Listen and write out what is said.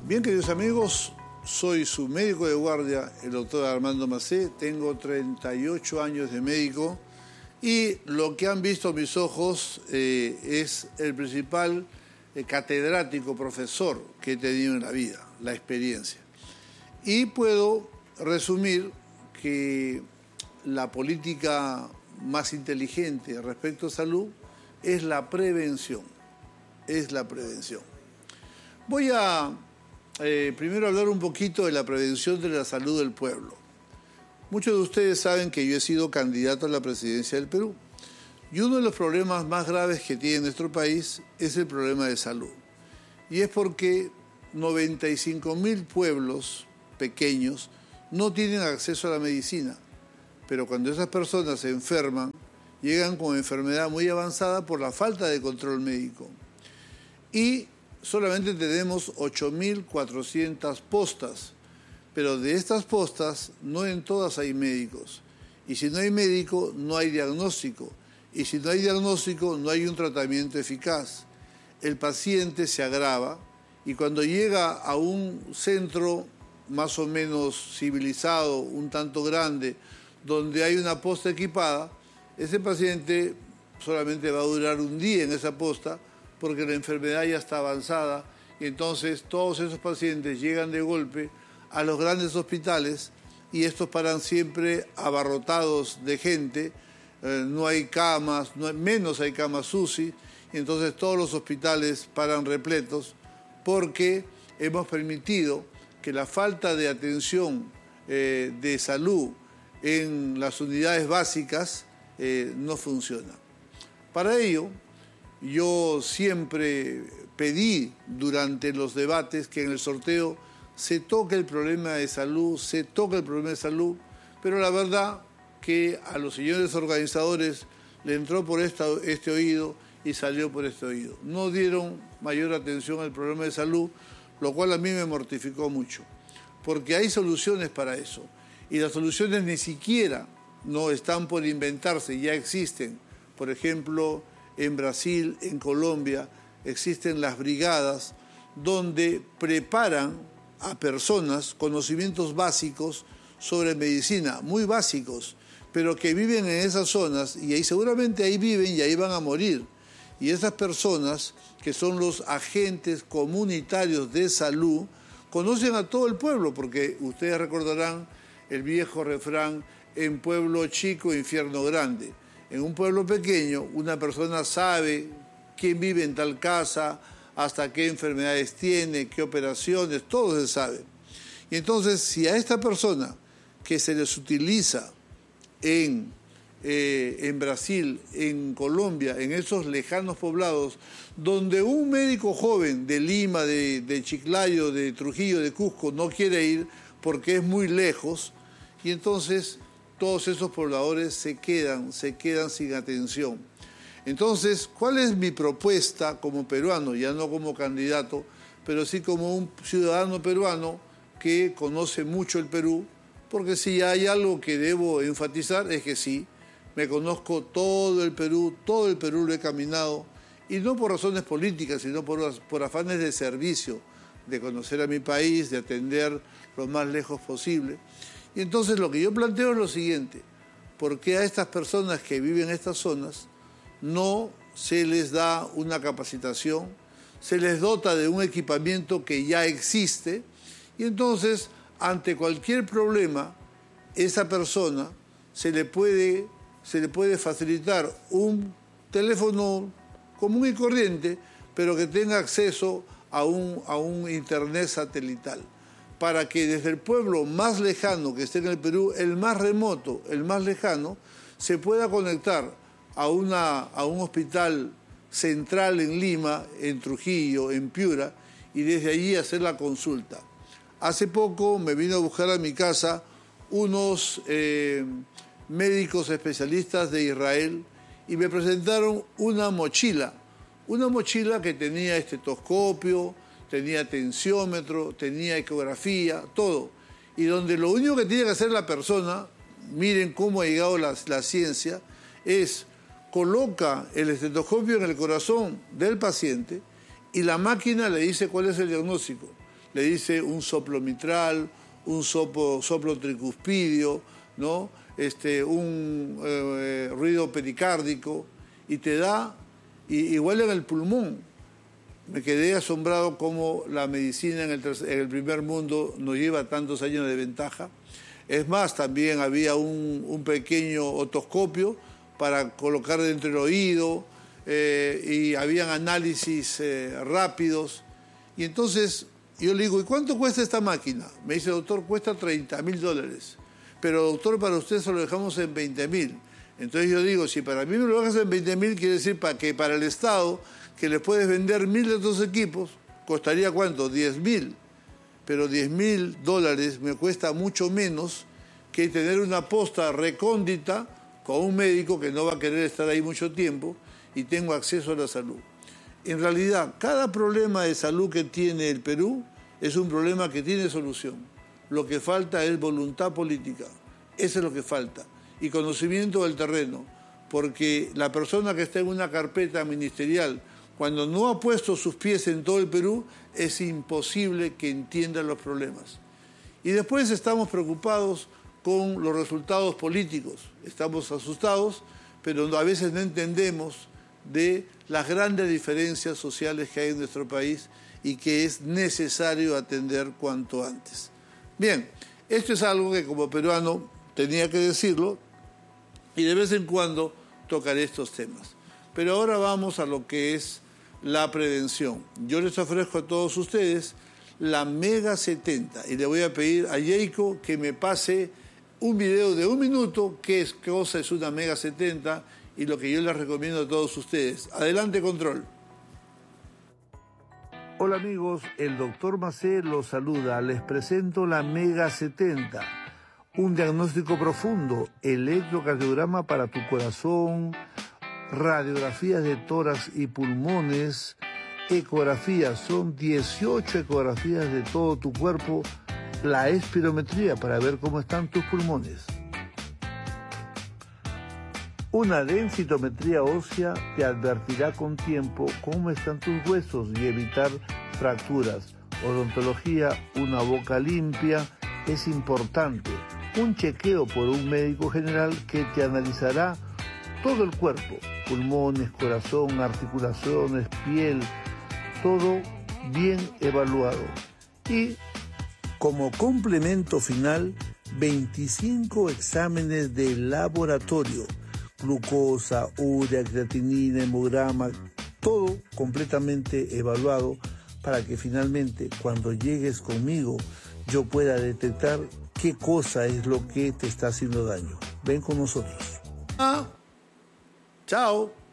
Bien, queridos amigos, soy su médico de guardia, el doctor Armando Macé. Tengo 38 años de médico y lo que han visto mis ojos es el principal catedrático, profesor que he tenido en la vida, la experiencia. Y puedo resumir que la política más inteligente respecto a salud es la prevención. Voy a primero hablar un poquito de la prevención de la salud del pueblo. Muchos de ustedes saben que yo he sido candidato a la presidencia del Perú y uno de los problemas más graves que tiene nuestro país es el problema de salud. Y es porque 95.000 pueblos pequeños no tienen acceso a la medicina, pero cuando esas personas se enferman, llegan con enfermedad muy avanzada por la falta de control médico. Y solamente tenemos 8.400 postas, pero de estas postas no en todas hay médicos. Y si no hay médico, no hay diagnóstico. Y si no hay diagnóstico, no hay un tratamiento eficaz. El paciente se agrava y cuando llega a un centro más o menos civilizado, un tanto grande, donde hay una posta equipada, ese paciente solamente va a durar un día en esa posta porque la enfermedad ya está avanzada y entonces todos esos pacientes llegan de golpe a los grandes hospitales y estos paran siempre abarrotados de gente, no hay camas, menos hay camas UCI, y entonces todos los hospitales paran repletos porque hemos permitido que la falta de atención de salud en las unidades básicas no funciona. Para ello, yo siempre pedí durante los debates que en el sorteo se toque el problema de salud, pero la verdad que a los señores organizadores le entró por este oído y salió por este oído. No dieron mayor atención al problema de salud, lo cual a mí me mortificó mucho, porque hay soluciones para eso, y las soluciones ni siquiera no están por inventarse, ya existen. Por ejemplo, en Brasil, en Colombia, existen las brigadas donde preparan a personas conocimientos básicos sobre medicina, muy básicos, pero que viven en esas zonas y ahí seguramente ahí viven y ahí van a morir. Y esas personas, que son los agentes comunitarios de salud, conocen a todo el pueblo, porque ustedes recordarán el viejo refrán, en pueblo chico, infierno grande. En un pueblo pequeño, una persona sabe quién vive en tal casa, hasta qué enfermedades tiene, qué operaciones, todo se sabe. Y entonces, si a esta persona que se les utiliza en Brasil, en Colombia, en esos lejanos poblados, donde un médico joven de Lima, de Chiclayo, de Trujillo, de Cusco, no quiere ir porque es muy lejos, y entonces todos esos pobladores se quedan sin atención. Entonces, ¿cuál es mi propuesta como peruano? Ya no como candidato, pero sí como un ciudadano peruano que conoce mucho el Perú, porque si hay algo que debo enfatizar es que sí, me conozco todo el Perú lo he caminado, y no por razones políticas, sino por afanes de servicio, de conocer a mi país, de atender lo más lejos posible. Y entonces lo que yo planteo es lo siguiente: ¿por qué a estas personas que viven en estas zonas no se les da una capacitación, se les dota de un equipamiento que ya existe, y entonces ante cualquier problema esa persona se le puede facilitar un teléfono común y corriente, pero que tenga acceso a un internet satelital, para que desde el pueblo más lejano que esté en el Perú, el más remoto, el más lejano, se pueda conectar a un hospital central en Lima, en Trujillo, en Piura, y desde allí hacer la consulta. Hace poco me vino a buscar a mi casa unos médicos especialistas de Israel y me presentaron una mochila que tenía estetoscopio, tenía tensiómetro, tenía ecografía, todo. Y donde lo único que tiene que hacer la persona, miren cómo ha llegado la ciencia, es coloca el estetoscopio en el corazón del paciente y la máquina le dice cuál es el diagnóstico. le dice un soplo mitral, un soplo tricuspidio, ¿no? Un ruido pericárdico, y te da, igual en el pulmón. Me quedé asombrado cómo la medicina en el primer mundo nos lleva tantos años de ventaja. Es más, también había un pequeño otoscopio para colocar dentro del oído, y habían análisis rápidos. Y entonces yo le digo, ¿y cuánto cuesta esta máquina? Me dice, doctor, cuesta $30.000. Pero doctor, para usted se lo dejamos en 20.000. Entonces yo digo, si para mí me lo dejas en 20.000, quiere decir que para el Estado, que le puedes vender 1.000 de estos equipos, ¿costaría cuánto? 10.000. Pero $10.000 me cuesta mucho menos que tener una posta recóndita con un médico que no va a querer estar ahí mucho tiempo y tengo acceso a la salud. En realidad, cada problema de salud que tiene el Perú es un problema que tiene solución. Lo que falta es voluntad política. Eso es lo que falta. Y conocimiento del terreno. Porque la persona que está en una carpeta ministerial, cuando no ha puesto sus pies en todo el Perú, es imposible que entienda los problemas. Y después estamos preocupados con los resultados políticos. Estamos asustados, pero a veces no entendemos de las grandes diferencias sociales que hay en nuestro país y que es necesario atender cuanto antes. Bien, esto es algo que como peruano tenía que decirlo y de vez en cuando tocaré estos temas. Pero ahora vamos a lo que es la prevención. Yo les ofrezco a todos ustedes la Mega 70 y le voy a pedir a Jacob que me pase un video de 1 minuto, qué cosa es una Mega 70 y lo que yo les recomiendo a todos ustedes. Adelante, control. Hola amigos, el doctor Macé los saluda. Les presento la Mega 70, un diagnóstico profundo, electrocardiograma para tu corazón, radiografías de tórax y pulmones, ecografías, son 18 ecografías de todo tu cuerpo, la espirometría para ver cómo están tus pulmones. Una densitometría ósea te advertirá con tiempo cómo están tus huesos y evitar fracturas. Odontología, una boca limpia, es importante. Un chequeo por un médico general que te analizará todo el cuerpo, pulmones, corazón, articulaciones, piel, todo bien evaluado. Y como complemento final, 25 exámenes de laboratorio, glucosa, urea, creatinina, hemograma, todo completamente evaluado para que finalmente cuando llegues conmigo yo pueda detectar qué cosa es lo que te está haciendo daño. Ven con nosotros. Chao.